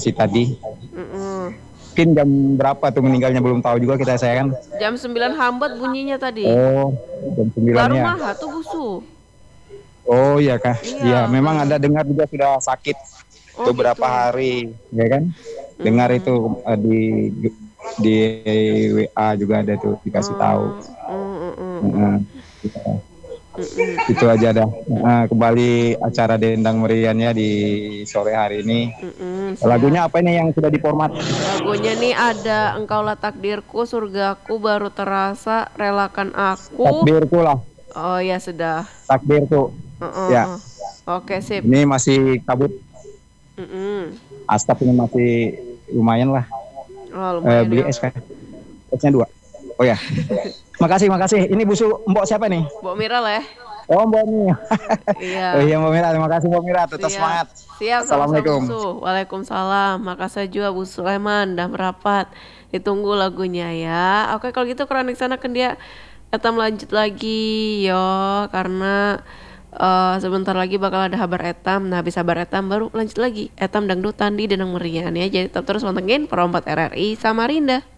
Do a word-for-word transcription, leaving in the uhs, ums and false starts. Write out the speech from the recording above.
si tadi. Mm-mm. Mungkin jam berapa tuh meninggalnya belum tahu juga kita saya kan. Jam sembilan hambat bunyinya tadi. Oh, jam sembilan Baru ya. mah tuh busu. Oh iya kah? Iya, Iya, memang ada baru. dengar juga sudah sakit Oh beberapa gitu. hari, ya kan? Dengar itu Mm. uh, di di W A juga ada tuh dikasih tahu. Mm, mm, mm, mm, Uh, mm, itu aja dah. Uh, kembali acara Dendang Meriannya di sore hari ini. mm, mm, siap. Lagunya apa ini yang sudah diformat? Lagunya nih ada Engkaulah Takdirku, Surgaku Baru Terasa, Relakan Aku. Takdirku lah, Oh ya sudah. takdirku. Uh, uh, Ya, uh. Oke sip. ini masih kabut. Mm-mm. Asap ini masih lumayan lah. Oh Uh, lumayan beli ya. es kan? Esnya dua. Oh ya. Makasih, makasih. Ini busu Mbok siapa nih? Mbok Mira lah ya. Oh, Mbok nih. Iya. Oh iya, Mbok Mira. Terima kasih, Mbok Mira. Tetap Siap. semangat. Siap sama-sama Assalamualaikum. Busu. Waalaikumsalam. Makasih juga Bu Sulaiman dah merapat. Ditunggu lagunya ya. Oke kalau gitu kronik sana kan dia etam lanjut lagi yo karena uh, sebentar lagi bakal ada kabar etam. Nah habis kabar etam baru lanjut lagi etam dangdutan di Denang Merian ya. Jadi tetap terus mantengin Perompat R R I Samarinda.